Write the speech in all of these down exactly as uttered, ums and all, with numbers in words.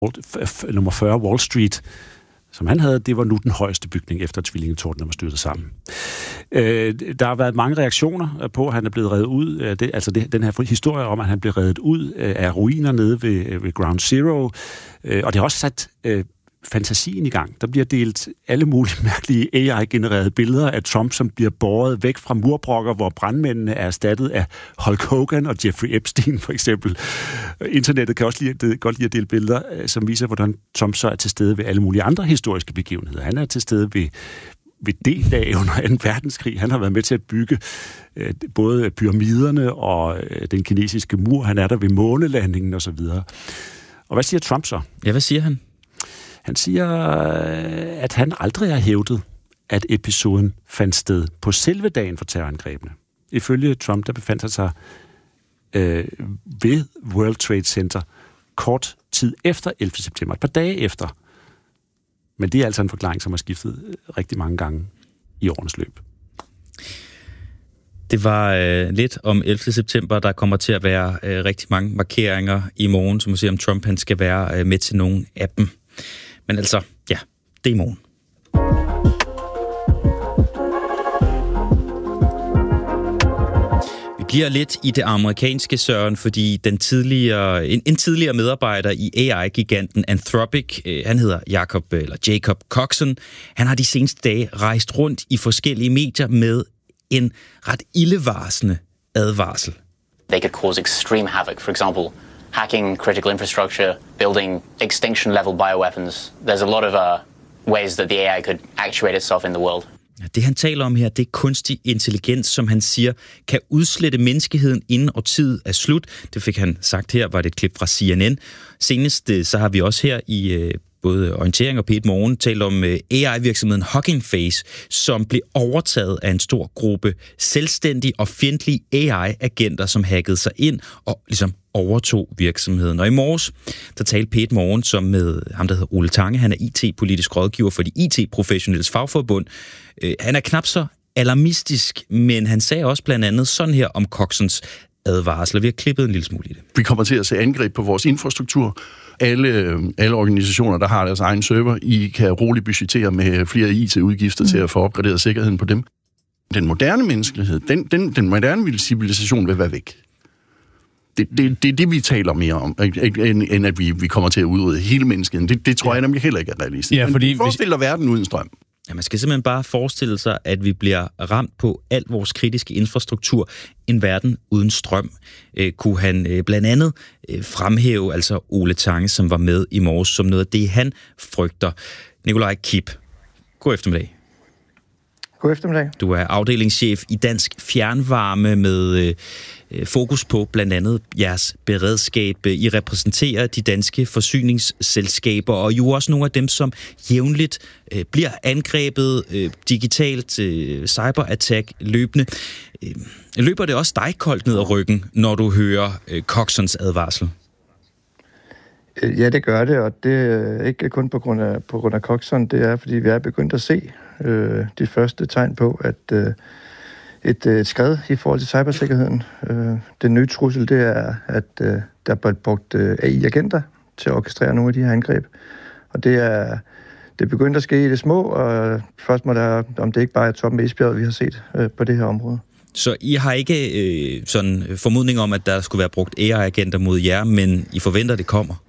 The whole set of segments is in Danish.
nummer fyrre Wall Street, som han havde, det var nu den højeste bygning, efter tvillingetårnene var styrtet sammen. Øh, der har været mange reaktioner på, at han er blevet reddet ud. Det, altså det, den her historie om, at han blev reddet ud af ruiner nede ved, ved Ground Zero. Øh, og det har også sat øh, fantasien i gang. Der bliver delt alle mulige mærkelige A I-genererede billeder af Trump, som bliver båret væk fra murbrokker, hvor brandmændene er erstattet af Hulk Hogan og Jeffrey Epstein, for eksempel. Internettet kan også lide, godt lide at dele billeder, som viser, hvordan Trump så er til stede ved alle mulige andre historiske begivenheder. Han er til stede ved, ved D-dag under anden verdenskrig. Han har været med til at bygge øh, både pyramiderne og øh, den kinesiske mur. Han er der ved månelandingen osv. Og hvad siger Trump så? Ja, hvad siger han? Han siger, at han aldrig har hævdet, at episoden fandt sted på selve dagen for terrorangrebene. Ifølge Trump, der befandt han sig øh, ved World Trade Center kort tid efter ellevte september, et par dage efter. Men det er altså en forklaring, som har skiftet rigtig mange gange i årenes løb. Det var øh, lidt om ellevte september. Der kommer til at være øh, rigtig mange markeringer i morgen, som man siger, om Trump han skal være øh, med til nogle af dem. Men altså, ja, det er i morgen. Vi bliver lidt i det amerikanske, Søren, fordi den tidligere, en, en tidligere medarbejder i A I-giganten Anthropic, øh, han hedder Jacob, eller Jacob Coxon, han har de seneste dage rejst rundt i forskellige medier med en ret ildevarslende advarsel. They could cause extreme havoc. For example, hacking critical infrastructure, building extinction-level bioweapons. There's a lot of uh, ways that the A I could actuate itself in the world. Det han taler om her, det er kunstig intelligens, som han siger, kan udslette menneskeheden inden årtiet er slut. Det fik han sagt her, var det et klip fra C N N. Senest så har vi også her i både Orientering og P et Morgen talt om A I-virksomheden Hugging Face, som blev overtaget af en stor gruppe selvstændige og fjendtlige A I-agenter, som hackede sig ind og ligesom overtog virksomheden. Og i morges, der talte P et Morgen som med ham, der hedder Ole Tange. Han er I T-politisk rådgiver for de I T-professionelles fagforbund. Han er knap så alarmistisk, men han sagde også blandt andet sådan her om Coxons advarsler. Vi har klippet en lille smule i det. Vi kommer til at se angreb på vores infrastruktur. Alle, alle organisationer, der har deres egen server, I kan roligt budgettere med flere I T-udgifter mm. til at få opgraderet sikkerheden på dem. Den moderne menneskelighed, den, den, den moderne civilisation vil være væk. Det er det, det, det, vi taler mere om, end, end at vi, vi kommer til at udrydde hele menneskeheden. Det, det tror ja. jeg nemlig heller ikke er realistisk. Ja, fordi Men forestiller hvis... verden uden strøm. Ja, man skal simpelthen bare forestille sig, at vi bliver ramt på al vores kritiske infrastruktur. En verden uden strøm. Øh, kunne han øh, blandt andet øh, fremhæve, altså Ole Tange, som var med i morges, som noget af det, han frygter. Nikolaj Kip, god eftermiddag. God eftermiddag. Du er afdelingschef i Dansk Fjernvarme med øh, fokus på blandt andet jeres beredskab. I repræsenterer de danske forsyningsselskaber, og jo også nogle af dem, som jævnligt øh, bliver angrebet øh, digitalt, øh, cyberattack løbende. Øh, løber det også dig koldt ned ad ryggen, når du hører øh, Coxons advarsel? Ja, det gør det, og det er ikke kun på grund af, på grund af Coxon, det er, fordi vi er begyndt at se øh, de første tegn på, at øh, et, et skred i forhold til cybersikkerheden. Øh, den nye trussel, det er, at øh, der er brugt øh, A I-agenter til at orkestrere nogle af de her angreb. Og det er, det er begyndt at ske i det små, og spørgsmålet er, om det ikke bare er toppen af isbjerget, vi har set øh, på det her område. Så I har ikke øh, sådan formodning om, at der skulle være brugt A I-agenter mod jer, men I forventer, at det kommer?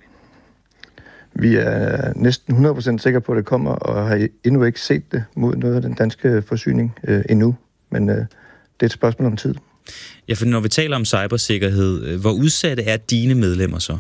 Vi er næsten hundrede procent sikre på, at det kommer, og har endnu ikke set det mod noget af den danske forsyning øh, endnu. Men øh, det er et spørgsmål om tid. Ja, for når vi taler om cybersikkerhed, hvor udsatte er dine medlemmer så?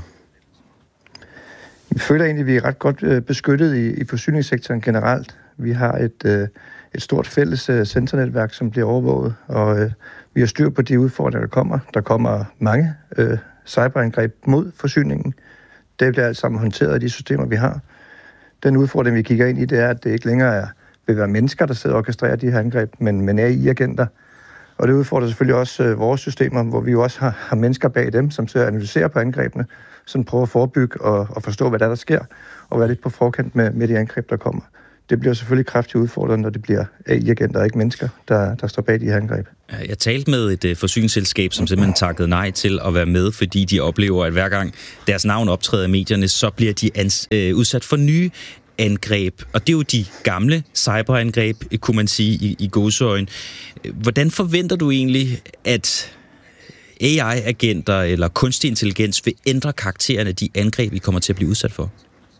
Vi føler egentlig, at vi er ret godt øh, beskyttet i, i forsyningssektoren generelt. Vi har et, øh, et stort fælles øh, sensornetværk, som bliver overvåget, og øh, vi har styr på de udfordringer, der kommer. Der kommer mange øh, cyberangreb mod forsyningen. Det bliver alt sammen håndteret af de systemer, vi har. Den udfordring, vi kigger ind i, det er, at det ikke længere er, vil være mennesker, der sidder og orkestrerer de her angreb, men, men A I-agenter. Og det udfordrer selvfølgelig også øh, vores systemer, hvor vi jo også har, har mennesker bag dem, som sidder og analyserer på angrebene, som prøver at forebygge og, og forstå, hvad der, der sker, og være lidt på forkant med, med de angreb, der kommer. det bliver selvfølgelig kraftigt udfordret, når det bliver A I-agenter og ikke mennesker, der, der står bag de her angreb. Jeg talte med et forsyningsselskab, som simpelthen takkede nej til at være med, fordi de oplever, at hver gang deres navn optræder i medierne, så bliver de ans- øh, udsat for nye angreb. Og det er jo de gamle cyberangreb, kunne man sige, i, i gåseøjne. Hvordan forventer du egentlig, at A I-agenter eller kunstig intelligens vil ændre karakteren af de angreb, I kommer til at blive udsat for?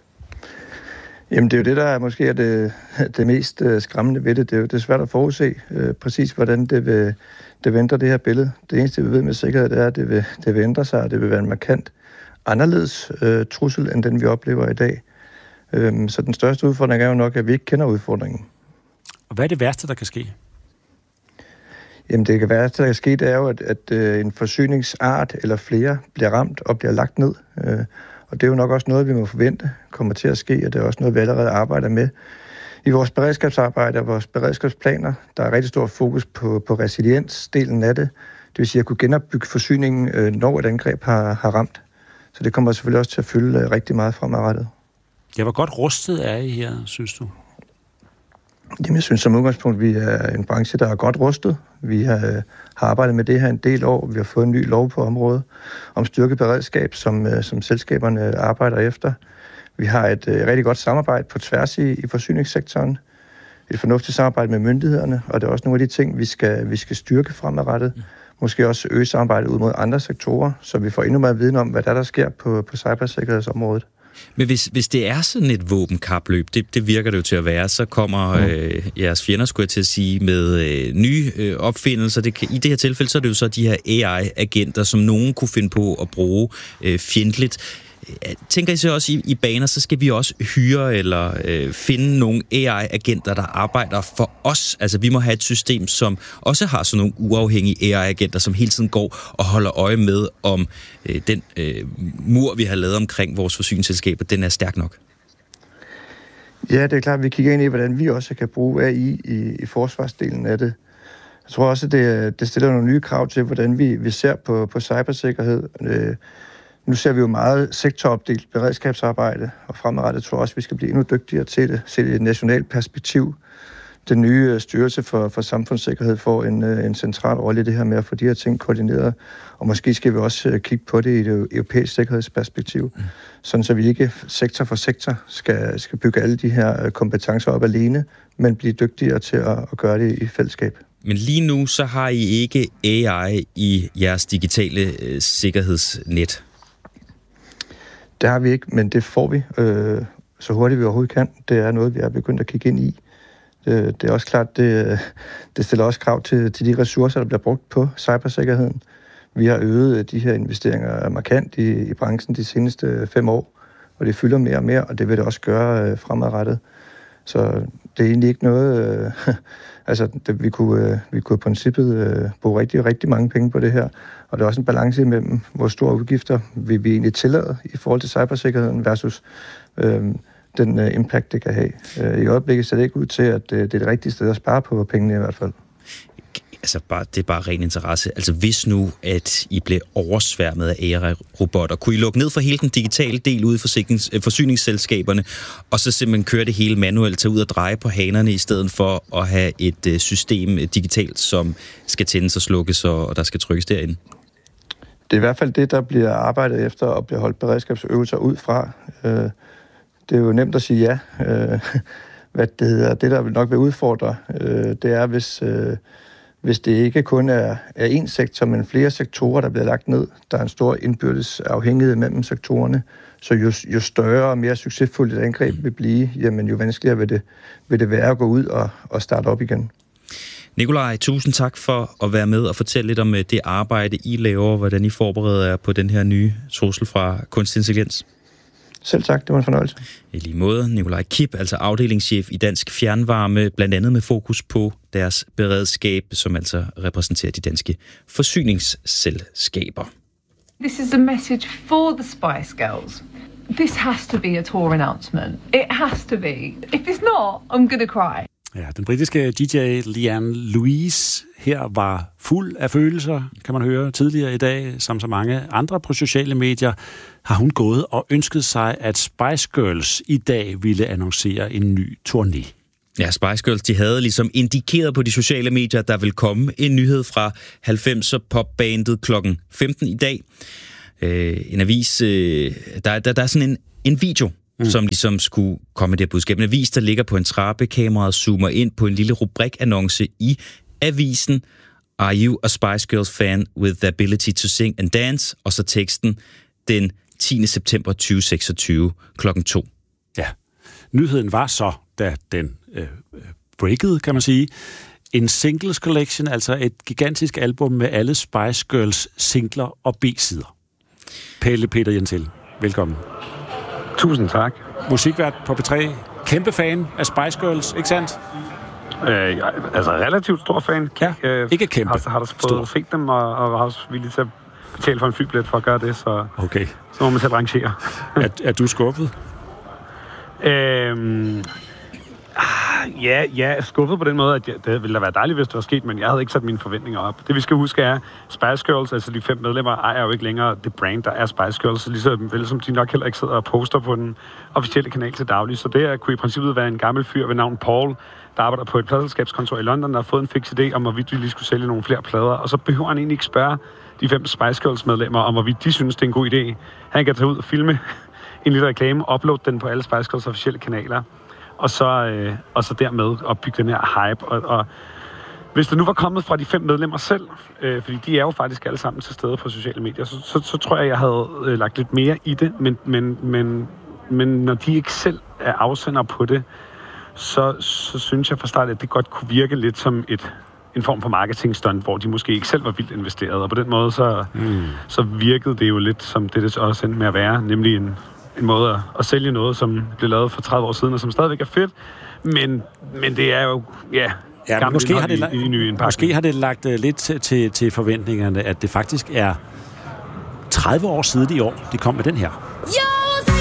Jamen, det er jo det, der er måske er det, det mest skræmmende ved det. Det er jo det er svært at forudse øh, præcis, hvordan det vil, det vil ændre det her billede. Det eneste, vi ved med sikkerhed, det er, at det vil, det vil ændre sig, og det vil være en markant anderledes øh, trussel, end den vi oplever i dag. Øh, så den største udfordring er jo nok, at vi ikke kender udfordringen. Og hvad er det værste, der kan ske? Jamen, det værste, der kan ske, det er jo, at, at øh, en forsyningsart eller flere bliver ramt og bliver lagt ned. Øh, Og det er jo nok også noget, vi må forvente kommer til at ske, og det er også noget, vi allerede arbejder med. I vores beredskabsarbejde og vores beredskabsplaner, der er rigtig stor fokus på, på resiliensdelen af det. Det vil sige at kunne genopbygge forsyningen, når et angreb har, har ramt. Så det kommer selvfølgelig også til at fylde rigtig meget fremadrettet. Ja, hvor godt rustet er I her, synes du? Jamen, jeg synes som udgangspunkt, vi er en branche, der er godt rustet. Vi har, har arbejdet med det her en del år. Vi har fået en ny lov på området om styrket beredskab, som, som selskaberne arbejder efter. Vi har et uh, rigtig godt samarbejde på tværs i, i forsyningssektoren. Et fornuftigt samarbejde med myndighederne, og det er også nogle af de ting, vi skal, vi skal styrke fremadrettet. Måske også øge samarbejdet ud mod andre sektorer, så vi får endnu mere viden om, hvad der, der sker på, på cybersikkerhedsområdet. Men hvis, hvis det er sådan et våbenkapløb, det, det virker det jo til at være, så kommer mm. øh, jeres fjender, skulle jeg til at sige, med øh, nye øh, opfindelser. Det kan, i det her tilfælde, så er det jo så de her A I-agenter, som nogen kunne finde på at bruge øh, fjendtligt. Tænker I så også i, i baner, så skal vi også hyre eller øh, finde nogle A I-agenter, der arbejder for os. Altså, vi må have et system, som også har sådan nogle uafhængige A I-agenter, som hele tiden går og holder øje med, om øh, den øh, mur, vi har lavet omkring vores forsyningsselskaber, den er stærk nok. Ja, det er klart, at vi kigger ind i, hvordan vi også kan bruge A I i, i forsvarsdelen af det. Jeg tror også, at det, det stiller nogle nye krav til, hvordan vi, vi ser på, på cybersikkerhed. Øh, Nu ser vi jo meget sektoropdelt beredskabsarbejde, og fremadrettet tror jeg også, at vi skal blive endnu dygtigere til det, set i et nationalt perspektiv. Den nye styrelse for, for samfundssikkerhed får en, en central rolle i det her med at få de her ting koordineret, og måske skal vi også kigge på det i et europæisk sikkerhedsperspektiv, mm. sådan så vi ikke sektor for sektor skal, skal bygge alle de her kompetencer op alene, men blive dygtigere til at, at gøre det i fællesskab. Men lige nu så har I ikke A I i jeres digitale øh, sikkerhedsnet. Det har vi ikke, men det får vi, øh, så hurtigt vi overhovedet kan. Det er noget, vi er begyndt at kigge ind i. Det, det er også klart, det, det stiller også krav til, til de ressourcer, der bliver brugt på cybersikkerheden. Vi har øget de her investeringer markant i, i branchen de seneste fem år, og det fylder mere og mere, og det vil det også gøre øh, fremadrettet. Så det er egentlig ikke noget... Øh, altså, det, vi, kunne, øh, vi kunne i princippet øh, bruge rigtig, rigtig mange penge på det her, og der er også en balance imellem, hvor store udgifter vil vi egentlig tillade i forhold til cybersikkerheden versus øh, den øh, impact, det kan have. Øh, I øjeblikket ser det ikke ud til, at øh, det er det rigtige sted at spare på pengene i hvert fald. Altså, bare, det er bare ren interesse. Altså, hvis nu, at I blev oversværmet af A I-robotter, kunne I lukke ned for hele den digitale del ude i forsyningsselskaberne, og så simpelthen køre det hele manuelt, tage ud og dreje på hanerne, i stedet for at have et uh, system uh, digitalt, som skal tændes og slukkes, og, og der skal trykkes derinde? Det er i hvert fald det, der bliver arbejdet efter, og bliver holdt beredskabsøvelser ud fra. Øh, det er jo nemt at sige ja. Øh, hvad det hedder, det, der nok vil udfordre, øh, det er, hvis... Øh, Hvis det ikke kun er, er én sektor, men flere sektorer, der bliver lagt ned, der er en stor indbyrdes afhængighed mellem sektorerne, så jo, jo større og mere succesfuldt et angreb vil blive, jamen jo vanskeligere vil det, vil det være at gå ud og, og starte op igen. Nikolaj, tusind tak for at være med og fortælle lidt om det arbejde, I laver, hvordan I forbereder jer på den her nye trussel fra kunstig intelligens. Selv tak, det var en fornøjelse. I lige måde, Nikolaj Kipp, altså afdelingschef i Dansk Fjernvarme, blandt andet med fokus på deres beredskab, som altså repræsenterer de danske forsyningsselskaber. This is a message for the Spice Girls. This has to be a tour announcement. It has to be. If it's not, I'm gonna cry. Ja, den britiske D J Leanne Louise her var fuld af følelser, kan man høre tidligere i dag. Som så mange andre på sociale medier har hun gået og ønsket sig, at Spice Girls i dag ville annoncere en ny turné. Ja, Spice Girls, de havde ligesom indikeret på de sociale medier, at der vil komme en nyhed fra halvfemser popbandet klokken femten i dag. Øh, en avis, øh, der, der, der er sådan en, en video, mm. som ligesom skulle komme med det her budskab. En avis, der ligger på en trappe, kameraet zoomer ind på en lille rubrikannonce i avisen. Are you a Spice Girls fan with the ability to sing and dance? Og så teksten den tiende september tyve seksogtyve klokken to. Ja, nyheden var så, da den øh, breakede, kan man sige, en singles collection, altså et gigantisk album med alle Spice Girls singler og B-sider. Pelle Peter Jensen, velkommen. Tusind tak. Musikvært på P tre, kæmpe fan af Spice Girls, ikke sandt? Øh, jeg, altså relativt stor fan. Ja, øh, ikke kæmpe. Har, har der fået set dem, og, og har også villig til at betale for en flybillet for at gøre det, så, okay. så må man selv rangere. er, er du skuffet? Øhm, ja, jeg er skuffet på den måde, at jeg, det ville da være dejligt, hvis det var sket, men jeg havde ikke sat mine forventninger op. Det vi skal huske er, Spice Girls, altså de fem medlemmer, ejer jo ikke længere det brand, der er Spice Girls, lige så vel som de nok heller ikke sidder og poster på den officielle kanal til daglig. Så det kunne i princippet være en gammel fyr ved navn Paul, der arbejder på et pladeselskabskontor i London, der har fået en fix idé om, hvorvidt vi lige skulle sælge nogle flere plader, og så behøver han egentlig ikke spørge de fem Spice Girls medlemmer om, hvorvidt de synes, det er en god idé. Han kan tage ud og filme en lille reklame, uploade den på alle Spice Girls officielle kanaler, og så, øh, og så dermed opbygge den her hype. Og, og hvis det nu var kommet fra de fem medlemmer selv, øh, fordi de er jo faktisk alle sammen til stede på sociale medier, så, så, så tror jeg, jeg havde øh, lagt lidt mere i det, men, men, men, men når de ikke selv er afsender på det, så, så synes jeg fra start, at det godt kunne virke lidt som et, en form for marketingstunt, hvor de måske ikke selv var vildt investeret, og på den måde så, mm. så virkede det jo lidt som det, det også endte med at være, nemlig en en måde at, at sælge noget, som blev lavet for tredive år siden, og som stadigvæk er fedt, men, men det er jo, ja, ja måske, har det i, i, i ny måske har det lagt uh, lidt til, til, til forventningerne, at det faktisk er tredive år siden i år, de kom med den her. Ja!